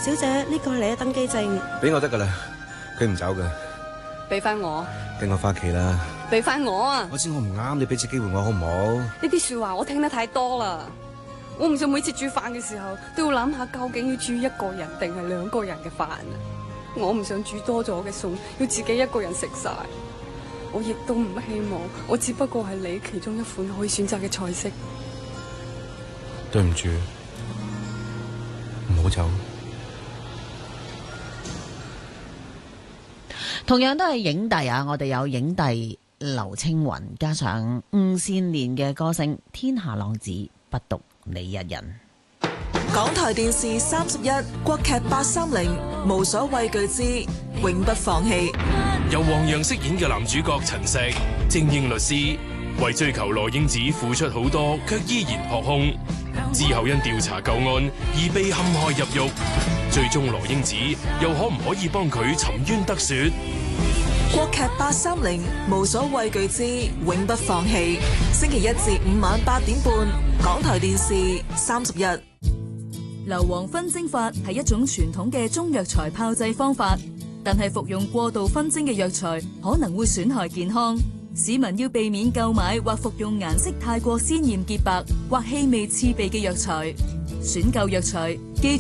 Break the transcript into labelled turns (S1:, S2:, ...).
S1: 小姐，呢個係你嘅登機證。
S2: 俾我得噶啦，佢唔走噶。
S3: 俾翻我，
S2: 跟我翻屋企啦。
S3: 俾翻我啊！
S2: 我知我唔啱，你俾次機會我好唔好？
S3: 呢啲說話我聽得太多啦，我唔想每次煮飯嘅時候都要諗下究竟要煮一個人定係兩個人嘅飯啊！我唔想煮多咗嘅餸要自己一個人食晒，我亦都唔希望我只不過係你其中一款可以選擇嘅菜式。
S2: 對唔住，唔好走。
S4: 同樣都係影帝啊！我哋有影帝劉青雲，加上吳倩蓮嘅歌聲《天下浪子不獨你一人》。
S5: 港台電視31國劇830，無所畏懼之永不放棄。
S6: 由黃洋飾演嘅男主角陳碩，精英律師，為追求羅英子付出好多，卻依然撲空。之後因調查舊案而被陷害入獄，最終羅英子又可唔可以幫佢沉冤得雪？
S5: 國劇830，無所畏懼之永不放棄。星期1至5晚8點半，港台電視31。
S7: 硫磺熏蒸法係一種傳統嘅中藥材炮製方法，但係服用過度熏蒸嘅藥材可能會損害健康。市民要避免購買或服用顏色太過鮮豔潔白或氣味刺鼻嘅藥材，選購藥材記